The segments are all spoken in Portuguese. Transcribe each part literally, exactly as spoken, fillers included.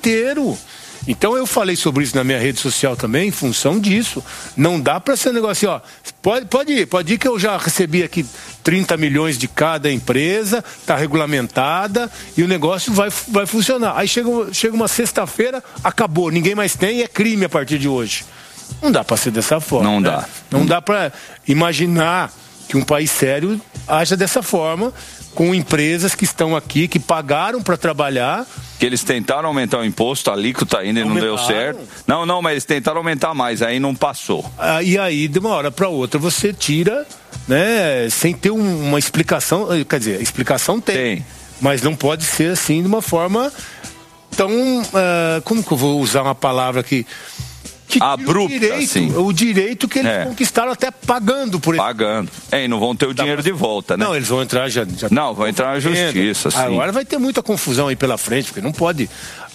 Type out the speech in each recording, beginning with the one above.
inteiro. Então eu falei sobre isso na minha rede social também, em função disso. Não dá para ser um negócio assim, ó, pode, pode ir, pode ir que eu já recebi aqui trinta milhões de cada empresa, tá regulamentada e o negócio vai, vai funcionar. Aí chega, chega uma sexta-feira, acabou, ninguém mais tem e é crime a partir de hoje. Não dá para ser dessa forma. Não né? dá. Não dá para imaginar que um país sério haja dessa forma, com empresas que estão aqui, que pagaram para trabalhar. Que eles tentaram aumentar o imposto, a alíquota ainda não deu certo. Não, não, mas eles tentaram aumentar mais, aí não passou. Ah, e aí, de uma hora para outra, você tira, né, sem ter um, uma explicação. Quer dizer, explicação tem, tem, mas não pode ser assim de uma forma tão... Uh, como que eu vou usar uma palavra aqui? Que abrupta, o direito, assim. O direito que eles é. conquistaram até pagando por isso. Pagando. É, e não vão ter o dinheiro de volta, né? Não, eles vão entrar já... já não, vão entrar na justiça, sim. Agora vai ter muita confusão aí pela frente, porque não pode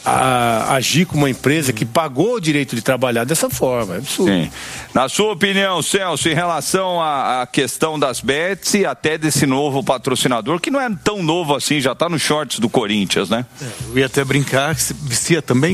a, agir com uma empresa que pagou o direito de trabalhar dessa forma. É absurdo. Sim. Na sua opinião, Celso, em relação à, à questão das bets e até desse novo patrocinador, que não é tão novo assim, já está nos shorts do Corinthians, né? É, eu ia até brincar que se vicia também.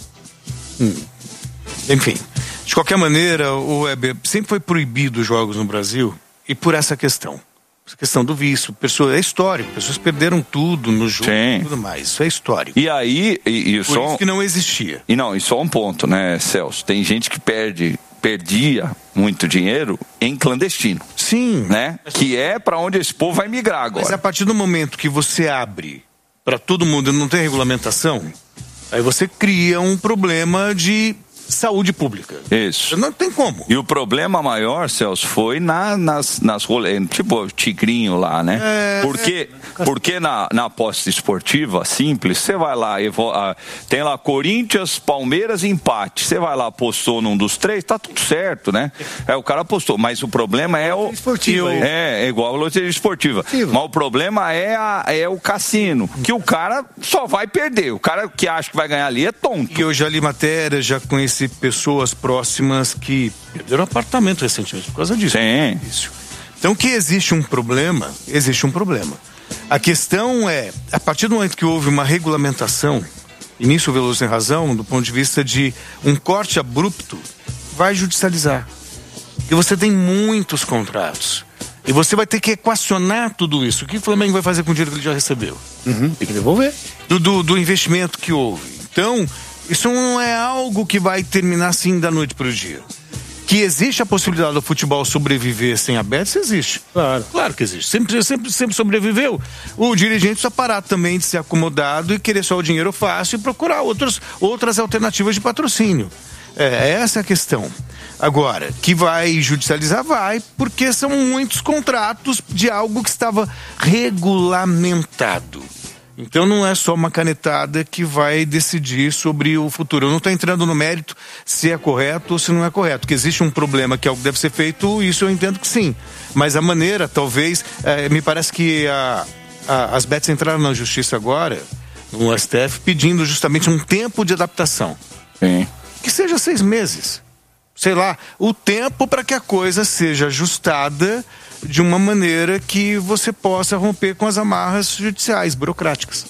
Hum. Enfim, de qualquer maneira, o Weber, sempre foi proibido os jogos no Brasil e por essa questão. Essa questão do vício. Pessoas, é histórico, pessoas perderam tudo no jogo e tudo mais. Isso é histórico. E aí... E, e por só, isso que não existia. E não, e só um ponto, né, Celso? Tem gente que perde, perdia muito dinheiro em clandestino. Sim. Né? Que é para onde esse povo vai migrar agora. Mas a partir do momento que você abre para todo mundo e não tem regulamentação, aí você cria um problema de... saúde pública. Isso. Não tem como. E o problema maior, Celso, foi na, nas, nas rolês, tipo o tigrinho lá, né? É, porque é. porque na, na aposta esportiva simples, você vai lá, evo, a, tem lá Corinthians, Palmeiras e empate. Você vai lá, apostou num dos três, tá tudo certo, né? É, o cara apostou, mas o problema é o... Esportivo. É, é igual a loteria esportiva. Esportivo. Mas o problema é, a, é o cassino, que o cara só vai perder. O cara que acha que vai ganhar ali é tonto. E eu já li matéria, já conheci pessoas próximas que perderam apartamento recentemente por causa disso. Sim. Isso. Então que existe um problema, existe um problema. A questão é, a partir do momento que houve uma regulamentação, e nisso o Veloso tem razão, do ponto de vista de um corte abrupto, vai judicializar. E você tem muitos contratos. E você vai ter que equacionar tudo isso. O que o Flamengo vai fazer com o dinheiro que ele já recebeu? Uhum, tem que devolver. Do, do, do investimento que houve. Então... isso não é algo que vai terminar assim da noite para o dia. Que existe a possibilidade do futebol sobreviver sem a Bet, existe. Claro. Claro que existe. Sempre, sempre, sempre sobreviveu. O dirigente só parar também de ser acomodado e querer só o dinheiro fácil e procurar outros, outras alternativas de patrocínio. É, essa é a questão. Agora, que vai judicializar, vai, porque são muitos contratos de algo que estava regulamentado. Então não é só uma canetada que vai decidir sobre o futuro. Eu não estou entrando no mérito se é correto ou se não é correto. Que existe um problema que algo deve ser feito, isso eu entendo que sim. Mas a maneira, talvez, é, me parece que a, a, as bets entraram na justiça agora, no S T F, pedindo justamente um tempo de adaptação. Sim. Que seja seis meses. Sei lá, o tempo para que a coisa seja ajustada de uma maneira que você possa romper com as amarras judiciais, burocráticas.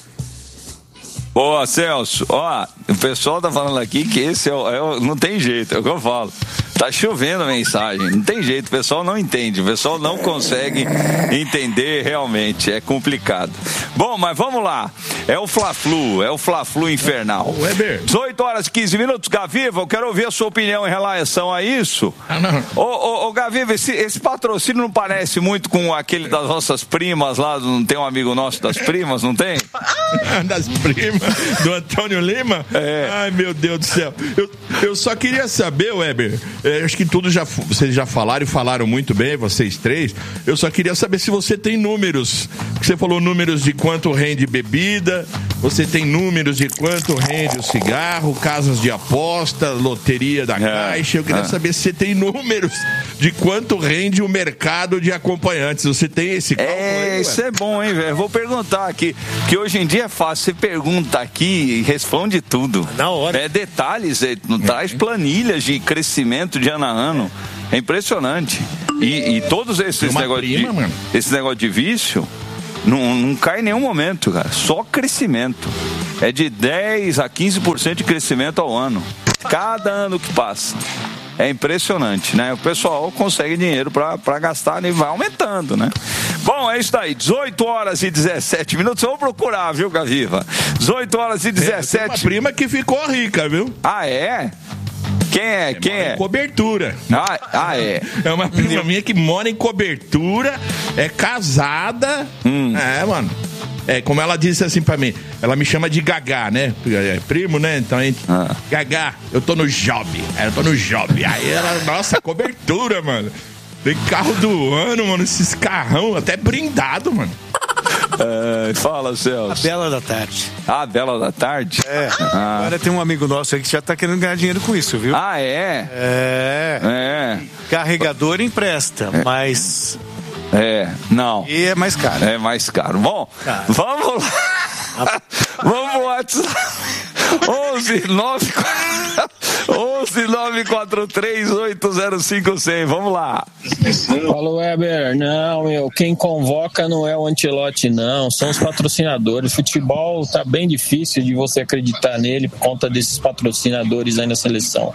Boa, Celso. Ó, o pessoal tá falando aqui que esse é o, é o, não tem jeito, é o que eu falo. Tá chovendo a mensagem, não tem jeito, o pessoal não entende, o pessoal não consegue entender realmente, é complicado. Bom, mas vamos lá, é o Fla-Flu, é o Fla-Flu infernal. Weber. dezoito horas e quinze minutos, Gaviva, eu quero ouvir a sua opinião em relação a isso. Ah, não. Ô, ô, ô Gaviva, esse, esse patrocínio não parece muito com aquele das nossas primas lá, não tem um amigo nosso das primas, não tem? Das primas, do Antônio Lima? É. Ai, meu Deus do céu. Eu, eu só queria saber, Weber, é, acho que tudo já, vocês já falaram e falaram muito bem, vocês três. Eu só queria saber se você tem números. Você falou números de quanto rende bebida, você tem números de quanto rende o cigarro, casas de aposta, loteria da é. Caixa. Eu queria é. saber se você tem números de quanto rende o mercado de acompanhantes. Você tem esse cálculo É, aí, isso é bom, hein, velho? Vou perguntar aqui, que hoje em dia é fácil, você pergunta aqui e responde tudo. Na hora. É detalhes, é, não traz planilhas de crescimento de ano a ano. É impressionante. E, e todos esses negócios de, prima, esse negócio de vício não, não cai em nenhum momento, cara. Só crescimento. é de dez a quinze por cento de crescimento ao ano. Cada ano que passa. É impressionante, né? O pessoal consegue dinheiro para gastar e vai aumentando, né? Bom, é isso aí. dezoito horas e dezessete minutos. Vamos procurar, viu, Gaviva? dezoito horas e dezessete. É, uma prima que ficou rica, viu? Ah, é? Quem é? Quem é? Em cobertura. Ah, ah, é. É uma prima minha que mora em cobertura, é casada. Hum. É, mano. É, como ela disse assim pra mim, ela me chama de Gagá, né? É primo, né? Então a gente. Ah. Gagá, eu tô no job. Eu tô no job. Aí ela, nossa, cobertura, mano. Tem carro do ano, mano. Esses carrão, até brindado, mano. É, fala, Celso. A Bela da Tarde. Ah, a Bela da Tarde? É. Ah. Agora tem um amigo nosso aí que já tá querendo ganhar dinheiro com isso, viu? Ah, é? É. É. Carregador empresta, é. mas. É, não. E é mais caro. É mais caro. Bom, cara. vamos lá. Vamos pro WhatsApp. onze nove quatro três oito zero cinco zero zero. Vamos lá. Fala, Weber. Não, meu, quem convoca não é o Ancelotti, não. São os patrocinadores. Futebol tá bem difícil de você acreditar nele por conta desses patrocinadores aí na seleção.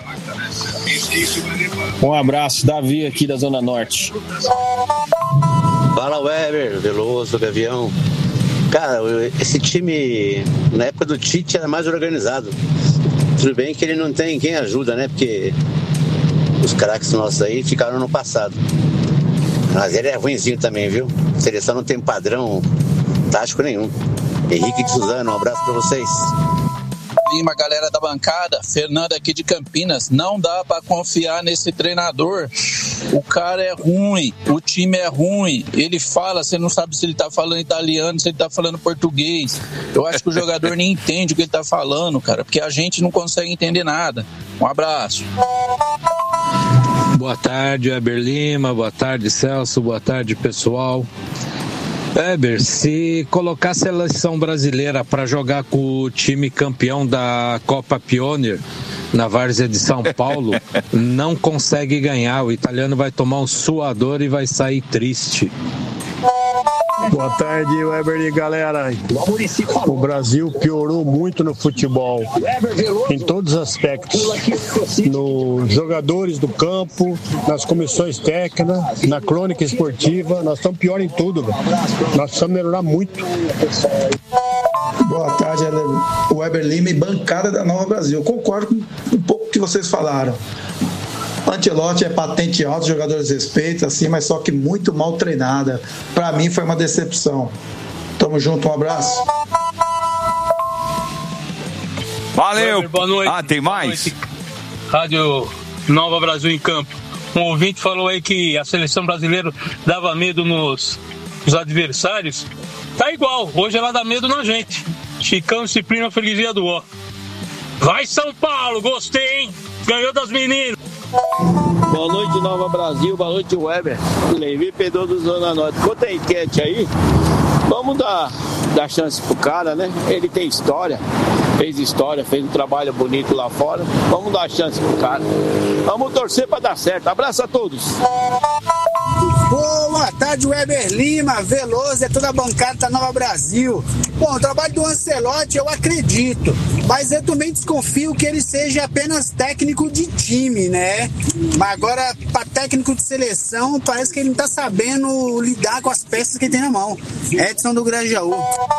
Um abraço, Davi aqui da Zona Norte. Fala, Weber, Veloso, Gavião. Cara, esse time, na época do Tite, era mais organizado. Tudo bem que ele não tem quem ajuda, né? Porque os craques nossos aí ficaram no passado. Mas ele é ruinzinho também, viu? A seleção não tem padrão tático nenhum. Henrique de Suzano, um abraço pra vocês. Lima, galera da bancada, Fernando aqui de Campinas. Não dá pra confiar nesse treinador. O cara é ruim, o time é ruim. Ele fala, você não sabe se ele tá falando italiano, se ele tá falando português. Eu acho que o jogador nem entende o que ele tá falando, cara, porque a gente não consegue entender nada. Um abraço. Boa tarde, Weber Lima. Boa tarde, Celso. Boa tarde, pessoal. Weber, se colocar a seleção brasileira para jogar com o time campeão da Copa Pioneer na várzea de São Paulo, não consegue ganhar. O italiano vai tomar um suador e vai sair triste. Boa tarde, Weber e galera. O Brasil piorou muito no futebol, em todos os aspectos. Nos jogadores do campo, nas comissões técnicas, na crônica esportiva. Nós estamos pior em tudo. Nós precisamos melhorar muito. Boa tarde, Weber Lima e bancada da Nova Brasil. Eu concordo com um pouco que vocês falaram. Ancelotti é patente alta, os jogadores respeitam, assim, mas só que muito mal treinada. Pra mim foi uma decepção. Tamo junto, um abraço. Valeu. Boa noite. Ah, tem mais? Rádio Nova Brasil em Campo. Um ouvinte falou aí que a seleção brasileira dava medo nos, nos adversários. Tá igual, hoje ela dá medo na gente. Chicão, Ciprino, feliz dia do ó. Vai São Paulo, gostei, hein? Ganhou das meninas. Boa noite, Nova Brasil. Boa noite, Weber. Levi Pedro do Zona Norte. Quanto a enquete aí, vamos dar, dar chance pro cara, né? Ele tem história, fez história, fez um trabalho bonito lá fora. Vamos dar chance pro cara. Vamos torcer pra dar certo. Abraço a todos. Boa tarde, Weber Lima, Veloso, é toda a bancada da Nova Brasil. Bom, o trabalho do Ancelotti eu acredito, mas eu também desconfio que ele seja apenas técnico de time, né? Mas agora, para técnico de seleção, parece que ele não tá sabendo lidar com as peças que ele tem na mão. Edson do Grajaú.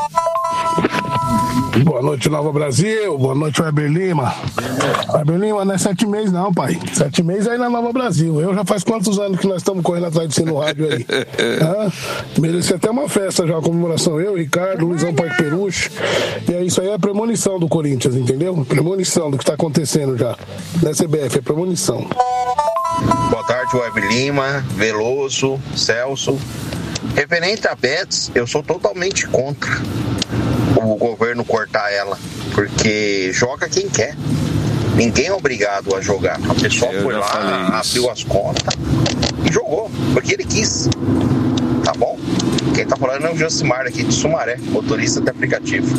Boa noite, Nova Brasil. Boa noite, Weber Lima. Weber Lima não é sete meses não, pai. Sete meses aí na Nova Brasil. Eu já faz quantos anos que nós estamos correndo atrás de você no rádio aí? Ah, mereci até uma festa já, a comemoração. Eu, Ricardo, Luizão Parque Peruche. E é isso aí, é a premonição do Corinthians, entendeu? Premonição do que está acontecendo já. Na C B F, é premonição. Boa tarde, Weber Lima, Veloso, Celso. Referente a Betis, eu sou totalmente contra o governo cortar ela, porque joga quem quer. Ninguém é obrigado a jogar. A pessoa eu foi lá, abriu as contas e jogou, porque ele quis. Tá bom? Quem tá falando é o Josimar aqui de Sumaré, motorista de aplicativo.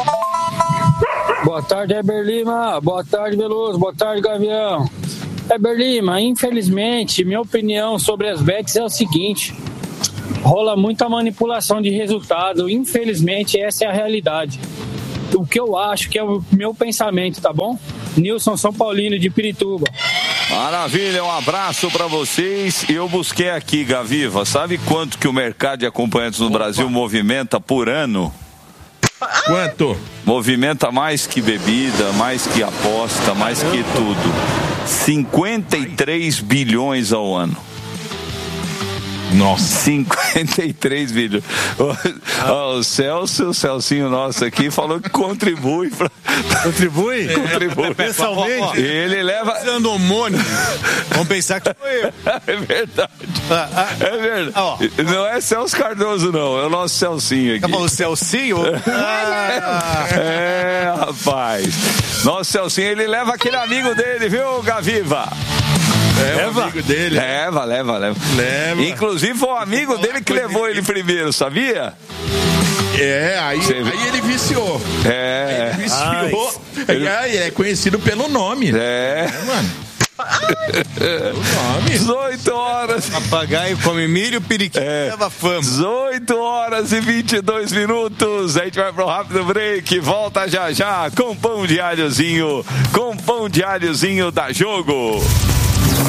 Boa tarde, Weber Lima. Boa tarde, Veloso. Boa tarde, Gavião. Weber Lima, infelizmente, minha opinião sobre as bets é o seguinte: rola muita manipulação de resultado. Infelizmente, essa é a realidade. o que eu acho que é o meu pensamento, tá bom? Nilson São Paulino de Pirituba. Maravilha, um abraço para vocês. Eu busquei aqui, Gaviva, sabe quanto que o mercado de acompanhantes no Opa. Brasil movimenta por ano? Quanto? Movimenta mais que bebida, mais que aposta, mais que tudo. cinquenta e três bilhões ao ano. Nossa. cinquenta e três bilhões. O, o Celso, o Celcinho nosso aqui, falou que contribui. Pra... Contribui? Contribui. Pessoalmente. Ele leva. Usando homônimo. Vamos pensar que foi eu. É verdade. É verdade. Não é Celso Cardoso, não. É o nosso Celcinho aqui. Tá falando Celcinho? Ah. É, rapaz. Nosso Celcinho, ele leva aquele amigo dele, viu, Gaviva? É, leva. O amigo dele. Leva, leva, leva. Leva. Inclusive foi o amigo dele que levou ele primeiro, sabia? É, aí, aí ele viciou. É. Ele viciou. Ele... É, é conhecido pelo nome. É. É, mano. dezoito horas. Papagaio come milho, periquito é. leva fama. dezoito horas e vinte e dois minutos. A gente vai pro rápido break. Volta já já com pão de alhozinho. Com pão de alhozinho da Jogo.